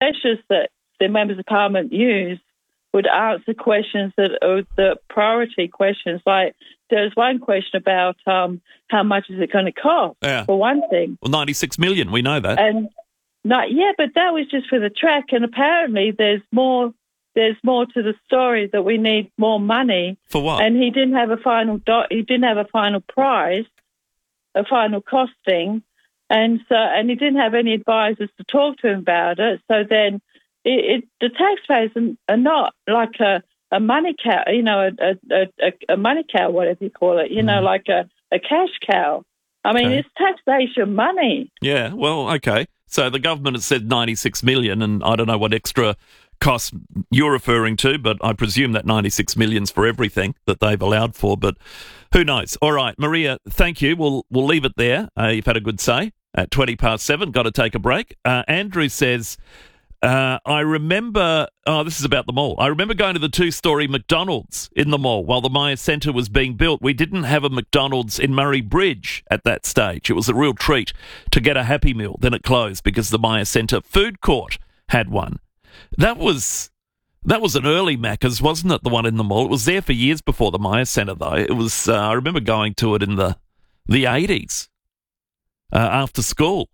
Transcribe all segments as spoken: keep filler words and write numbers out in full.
specialists that the members of parliament use would answer questions that are the priority questions. Like there's one question about um, how much is it going to cost, yeah. for one thing. Well, ninety-six million, we know that. And not, yeah, but that was just for the track. And apparently there's more There's more to the story, that we need more money. For what? And he didn't have a final do- he didn't have a final price, a final costing. And so, and he didn't have any advisors to talk to him about it. So then it, it, the taxpayers are not like a, a money cow, you know, a, a, a, a money cow, whatever you call it, you mm. know, like a, a cash cow. I mean, okay. It's taxation money. Yeah, well, okay. So the government has said ninety-six million, and I don't know what extra costs you're referring to, but I presume that ninety-six million's for everything that they've allowed for, but who knows? All right, Maria, thank you. We'll we'll leave it there. Uh, you've had a good say. At twenty past seven, got to take a break. Uh, Andrew says, uh, I remember, oh, this is about the mall. I remember going to the two-storey McDonald's in the mall while the Myer Centre was being built. We didn't have a McDonald's in Murray Bridge at that stage. It was a real treat to get a Happy Meal. Then it closed because the Myer Centre food court had one. That was that was an early Macca's, wasn't it, the one in the mall? It was there for years before the Myer Centre, though. It was. Uh, I remember going to it in the the eighties, uh, after school,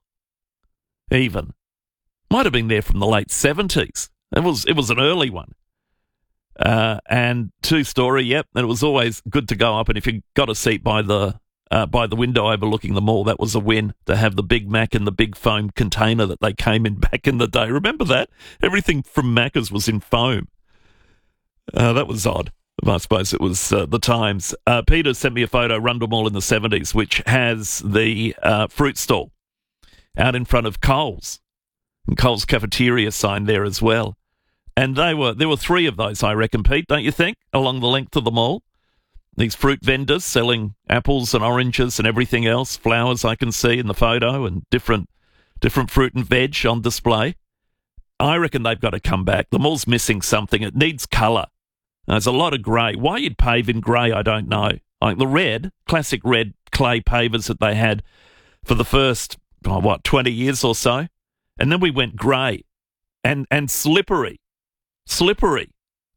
even. Might have been there from the late seventies. It was it was an early one. Uh, and two-storey, yep, and it was always good to go up, and if you got a seat by the Uh, by the window overlooking the mall, that was a win, to have the Big Mac in the big foam container that they came in back in the day. Remember that? Everything from Macca's was in foam. Uh, that was odd. I suppose it was uh, the times. Uh, Peter sent me a photo, Rundle Mall in the seventies, which has the uh, fruit stall out in front of Coles. And Coles cafeteria sign there as well. And they were there were three of those, I reckon, Pete, don't you think, along the length of the mall? These fruit vendors selling apples and oranges and everything else, flowers I can see in the photo, and different different fruit and veg on display. I reckon they've got to come back. The mall's missing something. It needs colour. There's a lot of grey. Why you'd pave in grey, I don't know. Like the red, classic red clay pavers that they had for the first, oh, what, twenty years or so? And then we went grey and, and slippery. Slippery.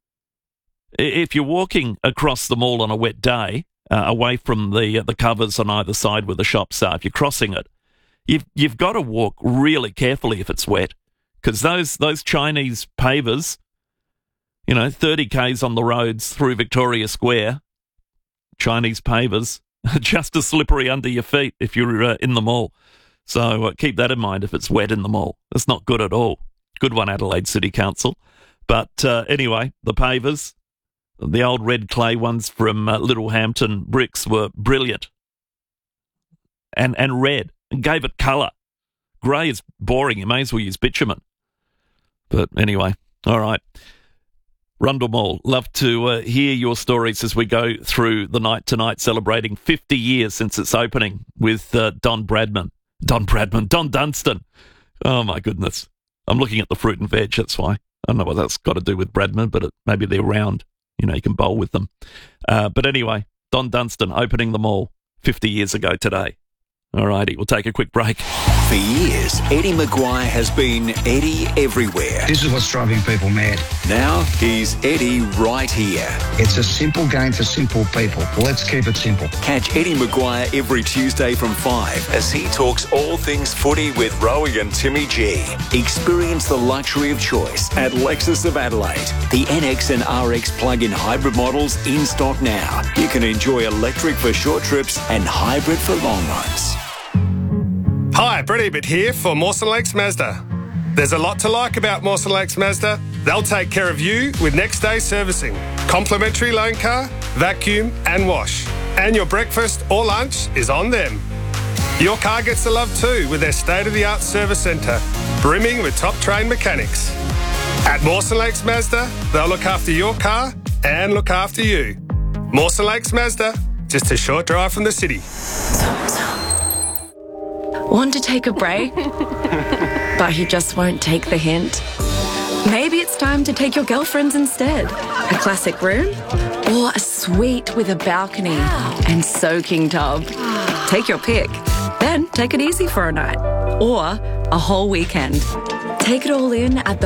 If you're walking across the mall on a wet day, uh, away from the uh, the covers on either side where the shops are, if you're crossing it, you've you've got to walk really carefully if it's wet, because those those Chinese pavers, you know, thirty kays on the roads through Victoria Square, Chinese pavers, just as slippery under your feet if you're uh, in the mall. So uh, keep that in mind if it's wet in the mall. It's not good at all. Good one, Adelaide City Council. But uh, anyway, the pavers. The old red clay ones from uh, Littlehampton Bricks were brilliant. And and red. And gave it colour. Grey is boring. You may as well use bitumen. But anyway, all right. Rundle Mall. Love to uh, hear your stories as we go through the night tonight, celebrating fifty years since its opening with uh, Don Bradman. Don Bradman. Don Dunstan. Oh, my goodness. I'm looking at the fruit and veg, that's why. I don't know what that's got to do with Bradman, but it, maybe they're round. You know, you can bowl with them. Uh, but anyway, Don Dunstan opening the mall fifty years ago today. All righty, we'll take a quick break. For years, Eddie Maguire has been Eddie everywhere. This is what's driving people mad. Now he's Eddie right here. It's a simple game for simple people. Let's keep it simple. Catch Eddie Maguire every Tuesday from five as he talks all things footy with Rowie and Timmy G. Experience the luxury of choice at Lexus of Adelaide. The N X and R X plug-in hybrid models in stock now. You can enjoy electric for short trips and hybrid for long runs. Hi, Brett Ebert here for Mawson Lakes Mazda. There's a lot to like about Mawson Lakes Mazda. They'll take care of you with next day servicing, complimentary loan car, vacuum and wash. And your breakfast or lunch is on them. Your car gets the love too with their state-of-the-art service centre, brimming with top-trained mechanics. At Mawson Lakes Mazda, they'll look after your car and look after you. Mawson Lakes Mazda, just a short drive from the city. Want to take a break? But he just won't take the hint. Maybe it's time to take your girlfriends instead. A classic room? Or a suite with a balcony and soaking tub. Take your pick. Then take it easy for a night. Or a whole weekend. Take it all in at the